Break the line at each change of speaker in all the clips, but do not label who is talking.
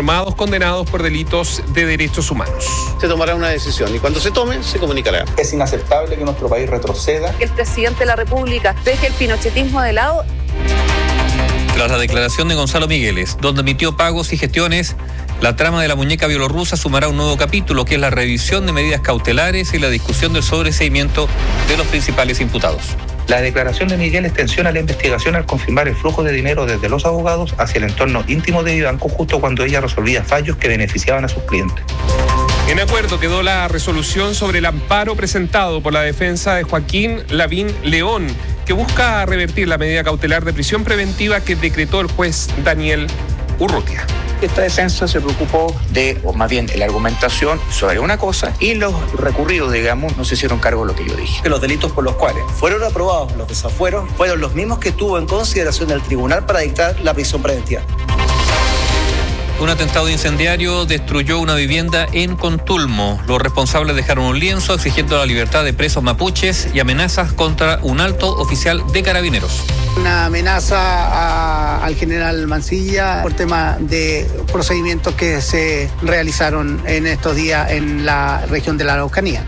informados condenados por delitos de derechos humanos.
Se tomará una decisión y cuando se tome, se comunicará.
Es inaceptable que nuestro país retroceda.
Que el presidente de la República deje el pinochetismo de lado.
Tras la declaración de Gonzalo Migueles, donde emitió pagos y gestiones, la trama de la muñeca bielorrusa sumará un nuevo capítulo, que es la revisión de medidas cautelares y la discusión del sobreseimiento de los principales imputados.
La declaración de Miguel extensiona la investigación al confirmar el flujo de dinero desde los abogados hacia el entorno íntimo de Vivanco, justo cuando ella resolvía fallos que beneficiaban a sus clientes.
En acuerdo quedó la resolución sobre el amparo presentado por la defensa de Joaquín Lavín León, que busca revertir la medida cautelar de prisión preventiva que decretó el juez Daniel Urrutia.
Esta defensa se preocupó o más bien la argumentación sobre una cosa, y los recurridos, digamos, no se hicieron cargo de lo que yo dije.
Que los delitos por los cuales fueron aprobados los desafueros fueron los mismos que tuvo en consideración el tribunal para dictar la prisión preventiva.
Un atentado incendiario destruyó una vivienda en Contulmo. Los responsables dejaron un lienzo exigiendo la libertad de presos mapuches y amenazas contra un alto oficial de Carabineros.
Una amenaza al general Mancilla por tema de procedimientos que se realizaron en estos días en la región de la Araucanía.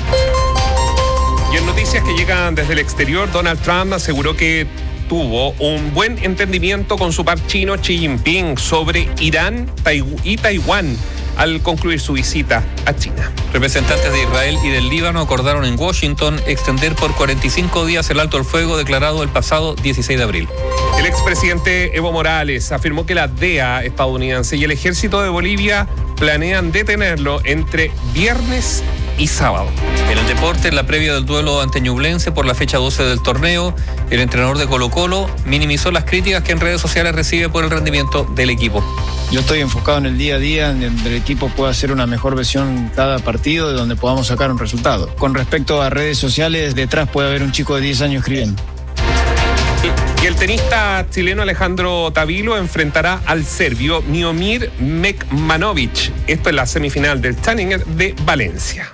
Y en noticias que llegan desde el exterior, Donald Trump aseguró que tuvo un buen entendimiento con su par chino Xi Jinping sobre Irán y Taiwán al concluir su visita a China.
Representantes de Israel y del Líbano acordaron en Washington extender por 45 días el alto el fuego declarado el pasado 16 de abril.
El expresidente Evo Morales afirmó que la DEA estadounidense y el ejército de Bolivia planean detenerlo entre viernes y sábado.
En el deporte, en la previa del duelo ante Ñublense por la fecha 12 del torneo, el entrenador de Colo-Colo minimizó las críticas que en redes sociales recibe por el rendimiento del equipo.
Yo estoy enfocado en el día a día, en donde el equipo pueda hacer una mejor versión cada partido, de donde podamos sacar un resultado. Con respecto a redes sociales, detrás puede haber un chico de 10 años escribiendo.
Y el tenista chileno Alejandro Tavilo enfrentará al serbio Miomir Mekmanovic. Esto es la semifinal del Challenger de Valencia.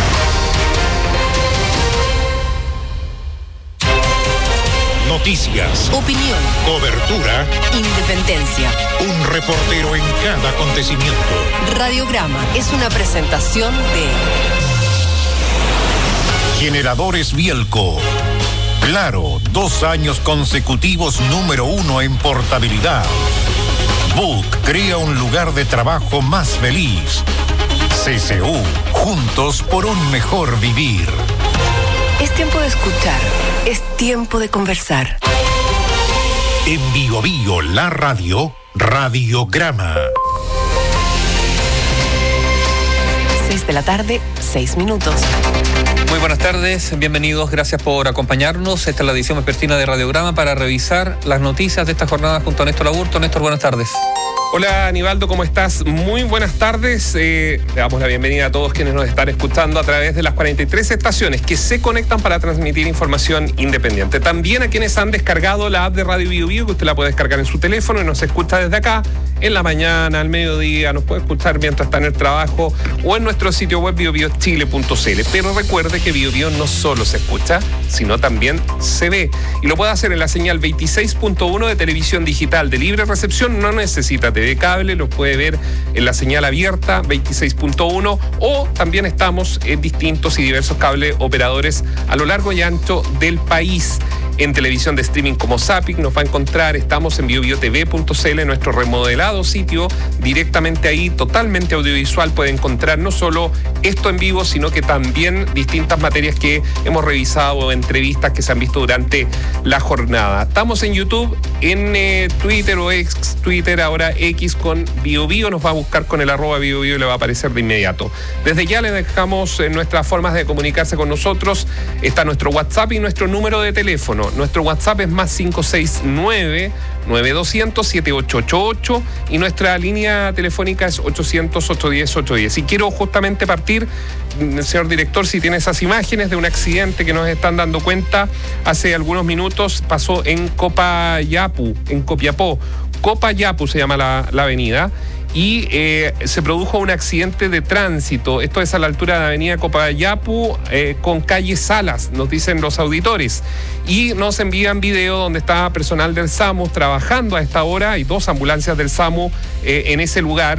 Noticias,
opinión,
cobertura,
independencia.
Un reportero en cada acontecimiento.
Radiograma es una presentación de
Generadores Bielco. Claro, 2 años consecutivos número 1 en portabilidad. Book crea un lugar de trabajo más feliz. CCU, juntos por un mejor vivir.
Es tiempo de escuchar, es tiempo de conversar.
En Bio Bio, la radio, Radiograma.
6 de la tarde, 6 minutos.
Muy buenas tardes, bienvenidos, gracias por acompañarnos. Esta es la edición vespertina de Radiograma para revisar las noticias de esta jornada junto a Néstor Aburto. Néstor, buenas tardes.
Hola Aníbaldo, ¿cómo estás? Muy buenas tardes. Le damos la bienvenida a todos quienes nos están escuchando a través de las 43 estaciones que se conectan para transmitir información independiente. También a quienes han descargado la app de Radio Bio Bio, que usted la puede descargar en su teléfono y nos escucha desde acá, en la mañana, al mediodía, nos puede escuchar mientras está en el trabajo o en nuestro sitio web biobiochile.cl. Pero recuerde que Bio Bio no solo se escucha, sino también se ve. Y lo puede hacer en la señal 26.1 de televisión digital de libre recepción. No necesita TV cable, lo puede ver en la señal abierta 26.1, o también estamos en distintos y diversos cable operadores a lo largo y ancho del país. En televisión de streaming como Zapping nos va a encontrar, estamos en biobiotv.cl, nuestro remodelado sitio, directamente ahí, totalmente audiovisual, puede encontrar no solo esto en vivo, sino que también distintas materias que hemos revisado, entrevistas que se han visto durante la jornada. Estamos en YouTube, en Twitter o ex Twitter, ahora X con Bio Bio, nos va a buscar con el @Bio Bio y le va a aparecer de inmediato. Desde ya le dejamos nuestras formas de comunicarse con nosotros, está nuestro WhatsApp y nuestro número de teléfono. Nuestro WhatsApp es más 569-9200-7888 y nuestra línea telefónica es 800-810-810. Y quiero justamente partir, señor director, si tiene esas imágenes de un accidente que nos están dando cuenta hace algunos minutos, pasó en Copayapu, en Copiapó. Copayapu se llama la avenida. Y se produjo un accidente de tránsito. Esto es a la altura de la avenida Copayapu con calle Salas, nos dicen los auditores. Y nos envían video donde está personal del SAMU trabajando a esta hora. Hay 2 ambulancias del SAMU en ese lugar.